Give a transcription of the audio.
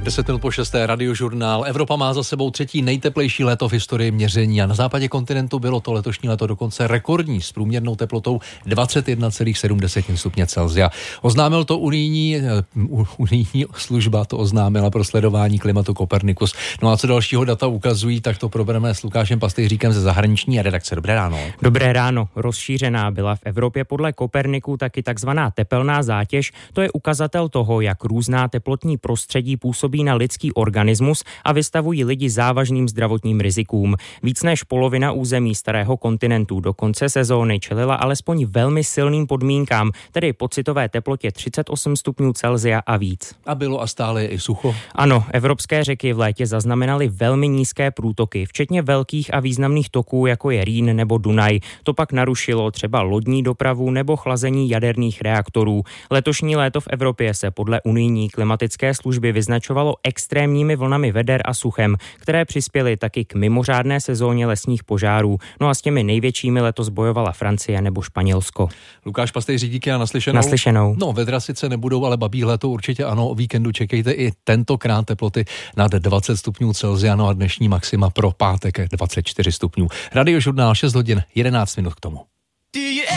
10 minut po 6. Radiožurnál. Evropa má za sebou třetí nejteplejší léto v historii měření a na západě kontinentu bylo to letošní léto dokonce rekordní s průměrnou teplotou 21,7 stupně Celsia. Oznámil to unijní služba, to oznámila pro sledování klimatu Copernicus. No a co dalšího data ukazují, tak to probereme s Lukášem Pastejříkem ze zahraniční redakce. Dobré ráno. Dobré ráno. Rozšířená byla v Evropě podle Koperniku taky takzvaná tepelná zátěž. To je ukazatel toho, jak různá teplotní prostředí působí na lidský organismus a vystavují lidi závažným zdravotním rizikům. Víc než polovina území starého kontinentu do konce sezóny čelila alespoň velmi silným podmínkám, tedy pocitové teplotě 38 stupňů Celsia a víc. A bylo a stále i sucho? Ano, evropské řeky v létě zaznamenaly velmi nízké průtoky, včetně velkých a významných toků, jako je Rýn nebo Dunaj. To pak narušilo třeba lodní dopravu nebo chlazení jaderných reaktorů. Letošní léto v Evropě se podle unijní klimatické služby vyznačovalo extrémními vlnami veder a suchem, které přispěly taky k mimořádné sezóně lesních požárů. No a s těmi největšími letos bojovala Francie nebo Španělsko. Lukáš Pastejřík, díky a naslyšenou. Naslyšenou. No, vedra sice nebudou, ale babí léto určitě ano. O víkendu čekejte i tentokrát teploty nad 20 stupňů Celsia, no a dnešní maxima pro pátek 24 stupňů. Radiožurnál 6 hodin 11 minut k tomu.